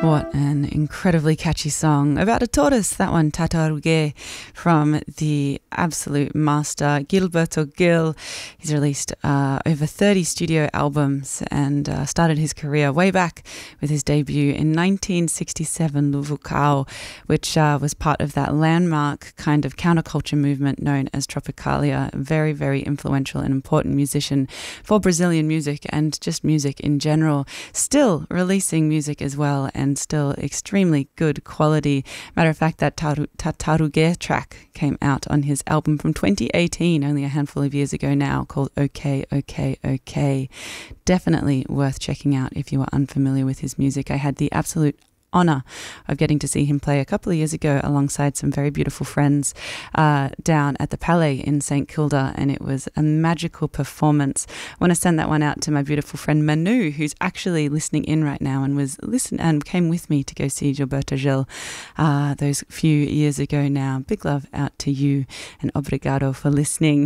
What an incredibly catchy song about a tortoise, that one, Tartarugue, from the absolute master Gilberto Gil. He's released over 30 studio albums and started his career way back with his debut in 1967, Luvucao, which was part of that landmark kind of counterculture movement known as Tropicalia. Very, very influential and important musician for Brazilian music and just music in general. Still releasing music as well, and still extremely good quality. Matter of fact, that Tartarugue track came out on his album from 2018, only a handful of years ago now, called OK, OK, OK. Definitely worth checking out if you are unfamiliar with his music. I had the absolute honour of getting to see him play a couple of years ago alongside some very beautiful friends down at the Palais in St Kilda, and it was a magical performance. I want to send that one out to my beautiful friend Manu, who's actually listening in right now and came with me to go see Gilberto Gil those few years ago now. Big love out to you and obrigado for listening.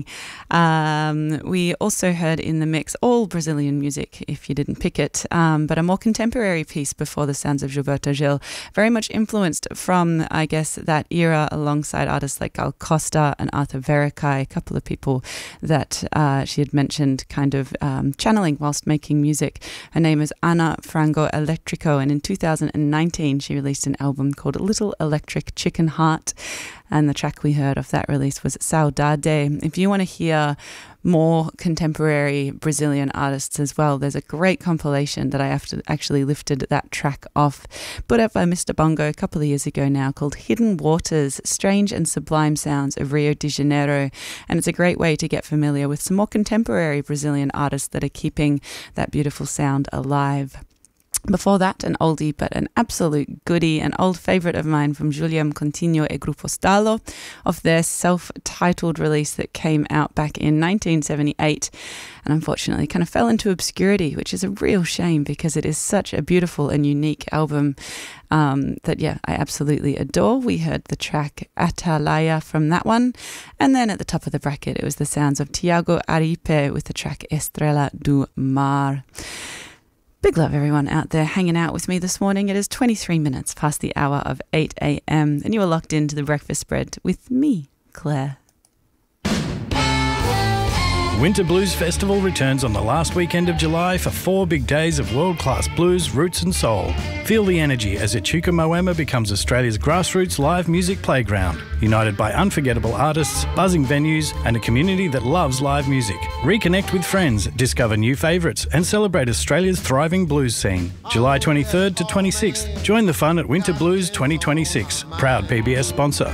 We also heard in the mix all Brazilian music, if you didn't pick it, but a more contemporary piece before the sounds of Gilberto Gil, very much influenced from, I guess, that era alongside artists like Gal Costa and Arthur Verocai, a couple of people that she had mentioned kind of channeling whilst making music. Her name is Ana Frango Electrico, and in 2019 she released an album called Little Electric Chicken Heart, and the track we heard of that release was Saudade. If you want to hear more contemporary Brazilian artists as well, there's a great compilation that I actually lifted that track off, put out by Mr. Bongo a couple of years ago now, called Hidden Waters, Strange and Sublime Sounds of Rio de Janeiro. And it's a great way to get familiar with some more contemporary Brazilian artists that are keeping that beautiful sound alive. Before that, an oldie but an absolute goodie, an old favourite of mine from Julián Coutinho e Grupo Stalo, of their self-titled release that came out back in 1978, and unfortunately kind of fell into obscurity, which is a real shame because it is such a beautiful and unique album that, I absolutely adore. We heard the track Atalaya from that one, and then at the top of the bracket it was the sounds of Tiago Aripe with the track Estrela do Mar. Big love everyone out there hanging out with me this morning. It is 23 minutes past the hour of 8 a.m. and you are locked into the Breakfast Spread with me, Claire. Winter Blues Festival returns on the last weekend of July for 4 big days of world-class blues, roots and soul. Feel the energy as Echuca Moama becomes Australia's grassroots live music playground, united by unforgettable artists, buzzing venues and a community that loves live music. Reconnect with friends, discover new favourites and celebrate Australia's thriving blues scene. July 23rd to 26th. Join the fun at Winter Blues 2026. Proud PBS sponsor.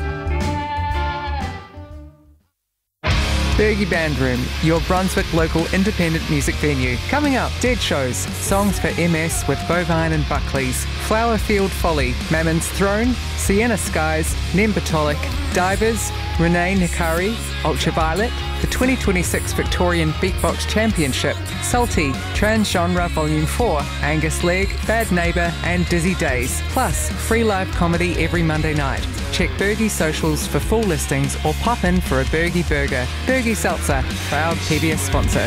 Bergie Band Room, your Brunswick local independent music venue. Coming up, Dead Shows, Songs for MS with Bovine and Buckley's, Flowerfield Folly, Mammon's Throne, Sienna Skies, Nembatolik, Divers, Renee Nikari, Ultraviolet, the 2026 Victorian Beatbox Championship, Salty, Transgenre Volume 4, Angus Legg, Bad Neighbour and Dizzy Days, plus free live comedy every Monday night. Check Bergie socials for full listings or pop in for a Bergie burger. Bergie Seltzer, proud PBS sponsor.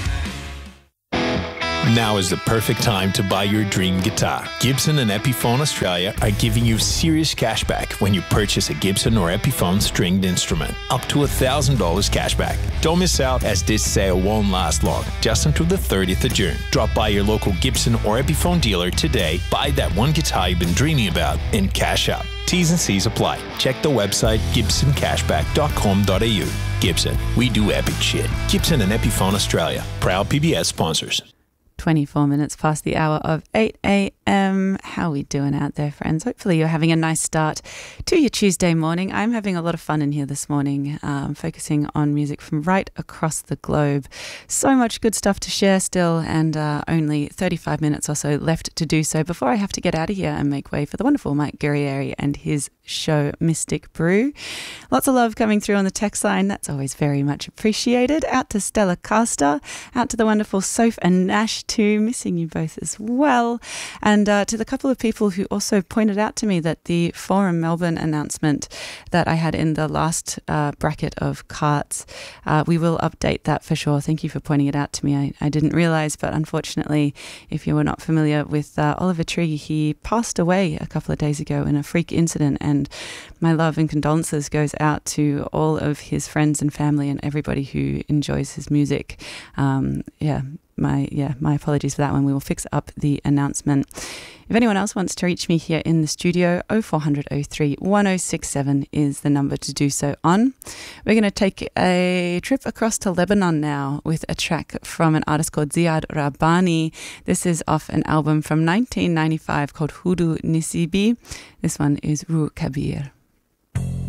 Now is the perfect time to buy your dream guitar. Gibson and Epiphone Australia are giving you serious cashback when you purchase a Gibson or Epiphone stringed instrument. Up to $1,000 cashback. Don't miss out as this sale won't last long, just until the 30th of June. Drop by your local Gibson or Epiphone dealer today, buy that one guitar you've been dreaming about, and cash out. T's and C's apply. Check the website gibsoncashback.com.au. Gibson, we do epic shit. Gibson and Epiphone Australia, proud PBS sponsors. 24 minutes past the hour of 8 a.m. How are we doing out there, friends? Hopefully you're having a nice start to your Tuesday morning. I'm having a lot of fun in here this morning, focusing on music from right across the globe. So much good stuff to share still, and only 35 minutes or so left to do so before I have to get out of here and make way for the wonderful Mike Guerrieri and his show Mystic Brew. Lots of love coming through on the text line. That's always very much appreciated. Out to Stella Caster, out to the wonderful Soph and Nash too. Missing you both as well. And to the couple of people who also pointed out to me that the Forum Melbourne announcement that I had in the last bracket of carts, we will update that for sure. Thank you for pointing it out to me. I didn't realise, but unfortunately, if you were not familiar with Oliver Tree, he passed away a couple of days ago in a freak incident, and my love and condolences goes out to all of his friends and family and everybody who enjoys his music. My apologies for that one. We will fix up the announcement. If anyone else wants to reach me here in the studio, 0400 03 1067 is the number to do so on. We're going to take a trip across to Lebanon now with a track from an artist called Ziad Rabbani. This is off an album from 1995 called Hudu Nisibi. This one is Ruh Kabir.